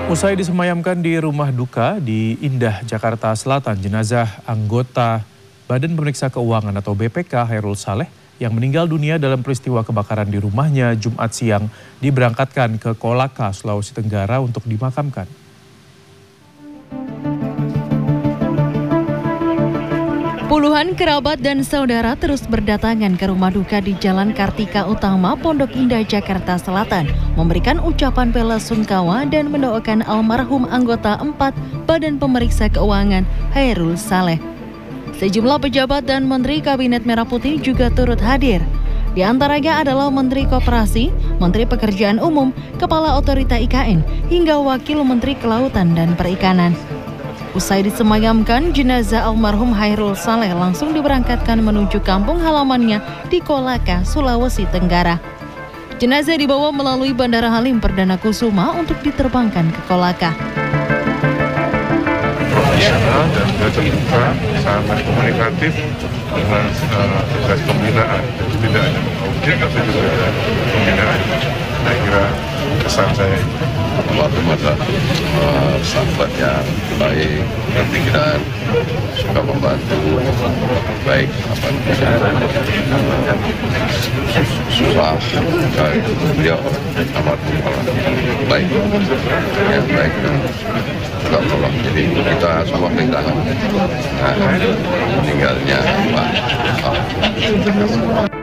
Usai disemayamkan di rumah duka di Indah, Jakarta Selatan, jenazah anggota Badan Pemeriksa Keuangan atau BPK Hairul Saleh yang meninggal dunia dalam peristiwa kebakaran di rumahnya Jumat siang diberangkatkan ke Kolaka, Sulawesi Tenggara untuk dimakamkan. Puluhan kerabat dan saudara terus berdatangan ke rumah duka di Jalan Kartika Utama, Pondok Indah, Jakarta Selatan, memberikan ucapan bela sungkawa dan mendoakan almarhum anggota 4 Badan Pemeriksa Keuangan Hairul Saleh. Sejumlah pejabat dan Menteri Kabinet Merah Putih juga turut hadir. Di antaranya adalah Menteri Koperasi, Menteri Pekerjaan Umum, Kepala Otorita IKN, hingga Wakil Menteri Kelautan dan Perikanan. Usai disemayamkan, jenazah almarhum Hairul Saleh langsung diberangkatkan menuju kampung halamannya di Kolaka, Sulawesi Tenggara. Jenazah dibawa melalui Bandara Halim Perdana Kusuma untuk diterbangkan ke Kolaka. Profesional dan terbuka, sangat komunikatif dengan tugas pembinaan. Jadi tidak hanya mengobjek, tapi juga pembinaan. Saya kira kesan saya almarhum adalah sahabat yang baik dan suka membantu, baik apa susah beliau almarhum baik yang baik dan suka tolong. Jadi kita semua kehilangan meninggalnya Pak.